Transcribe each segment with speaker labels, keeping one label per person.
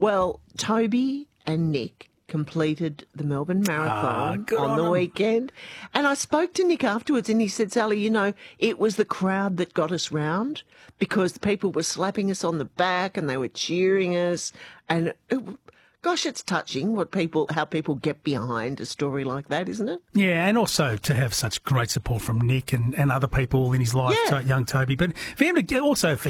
Speaker 1: Well, Toby and Nick completed the Melbourne Marathon on the weekend. And I spoke to Nick afterwards and he said, Sally, you know, it was the crowd that got us round because the people were slapping us on the back and they were cheering us. And gosh, it's touching how people get behind a story like that, isn't it?
Speaker 2: Yeah, and also to have such great support from Nick and other people in his life, young Toby. But for him to get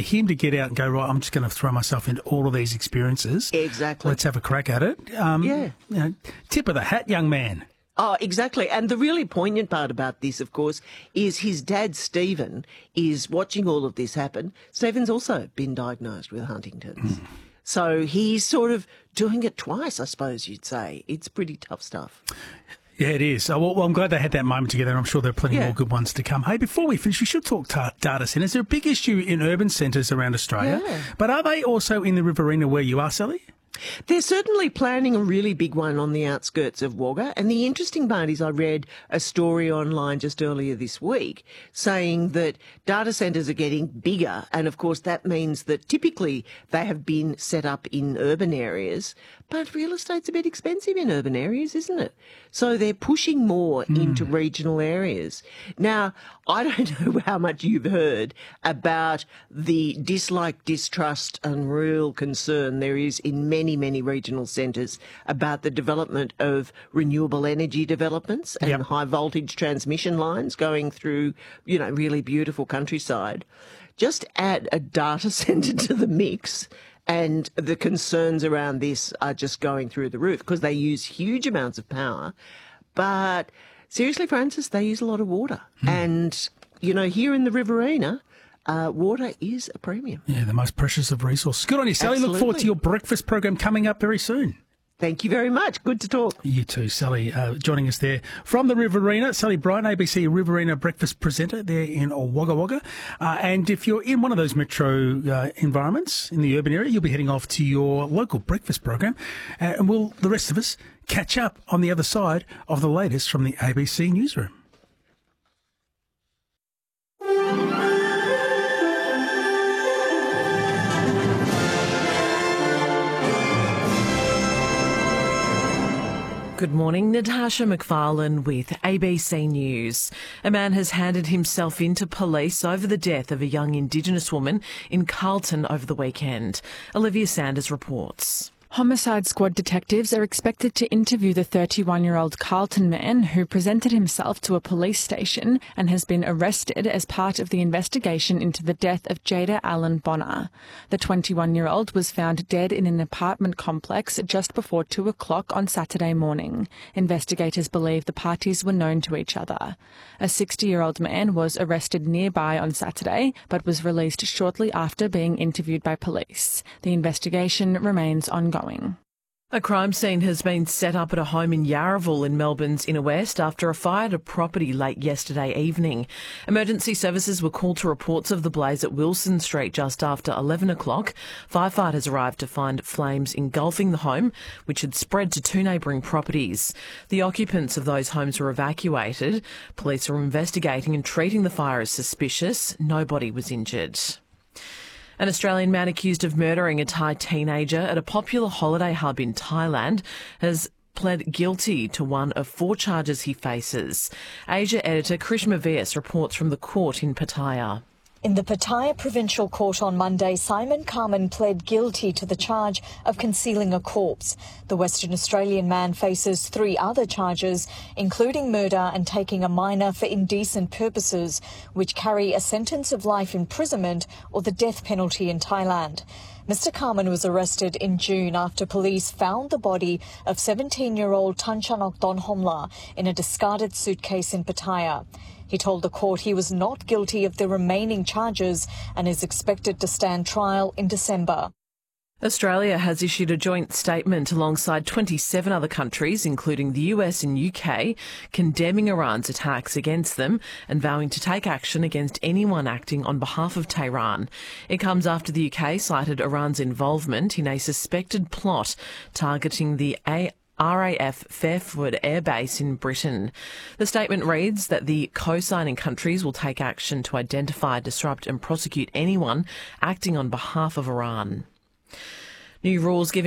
Speaker 2: out and go, right, I'm just going to throw myself into all of these experiences.
Speaker 1: Exactly.
Speaker 2: Let's have a crack at it. You know, tip of the hat, young man.
Speaker 1: Oh, exactly. And the really poignant part about this, of course, is his dad, Stephen, is watching all of this happen. Stephen's also been diagnosed with Huntington's. So he's sort of doing it twice, I suppose you'd say. It's pretty tough stuff.
Speaker 2: Yeah, it is. Well, I'm glad they had that moment together, and I'm sure there are plenty more good ones to come. Hey, before we finish, we should talk data centres. They're a big issue in urban centres around Australia. Yeah. But are they also in the Riverina where you are, Sally?
Speaker 1: They're certainly planning a really big one on the outskirts of Wagga. And the interesting part is I read a story online just earlier this week saying that data centres are getting bigger. And, of course, that means that typically they have been set up in urban areas. But real estate's a bit expensive in urban areas, isn't it? So they're pushing more into regional areas. Now, I don't know how much you've heard about the dislike, distrust and real concern there is in many, many regional centres about the development of renewable energy developments and high voltage transmission lines going through, you know, really beautiful countryside. Just add a data centre to the mix and the concerns around this are just going through the roof because they use huge amounts of power. But seriously, Francis, they use a lot of water. And, you know, here in the Riverina, water is a premium.
Speaker 2: Yeah, the most precious of resources. Good on you, Sally.
Speaker 1: Absolutely.
Speaker 2: Look forward to your breakfast program coming up very soon.
Speaker 1: Thank you very much. Good to talk.
Speaker 2: You too, Sally, joining us there from the Riverina. Sally Bryan, ABC Riverina breakfast presenter there in Wagga Wagga. And if you're in one of those metro environments in the urban area, you'll be heading off to your local breakfast program. And we'll, the rest of us, catch up on the other side of the latest from the ABC newsroom.
Speaker 3: Good morning, Natasha McFarlane with ABC News. A man has handed himself into police over the death of a young Indigenous woman in Carlton over the weekend. Olivia Sanders reports.
Speaker 4: Homicide Squad detectives are expected to interview the 31-year-old Carlton man who presented himself to a police station and has been arrested as part of the investigation into the death of Jada Allen Bonner. The 21-year-old was found dead in an apartment complex just before 2 o'clock on Saturday morning. Investigators believe the parties were known to each other. A 60-year-old man was arrested nearby on Saturday but was released shortly after being interviewed by police. The investigation remains ongoing.
Speaker 3: A crime scene has been set up at a home in Yarraville in Melbourne's Inner West after a fire at a property late yesterday evening. Emergency services were called to reports of the blaze at Wilson Street just after 11 o'clock. Firefighters arrived to find flames engulfing the home, which had spread to 2 neighbouring properties. The occupants of those homes were evacuated. Police are investigating and treating the fire as suspicious. Nobody was injured. An Australian man accused of murdering a Thai teenager at a popular holiday hub in Thailand has pled guilty to one of 4 charges he faces. Asia editor Krishma Vyas reports from the court in Pattaya.
Speaker 5: In the Pattaya Provincial Court on Monday, Simon Carman pled guilty to the charge of concealing a corpse. The Western Australian man faces 3 other charges, including murder and taking a minor for indecent purposes, which carry a sentence of life imprisonment or the death penalty in Thailand. Mr. Carman was arrested in June after police found the body of 17-year-old Tanchanok Donhomla in a discarded suitcase in Pattaya. He told the court he was not guilty of the remaining charges and is expected to stand trial in December.
Speaker 3: Australia has issued a joint statement alongside 27 other countries, including the US and UK, condemning Iran's attacks against them and vowing to take action against anyone acting on behalf of Tehran. It comes after the UK cited Iran's involvement in a suspected plot targeting the RAF Fairford Air Base in Britain. The statement reads that the co-signing countries will take action to identify, disrupt and prosecute anyone acting on behalf of Iran. New rules giving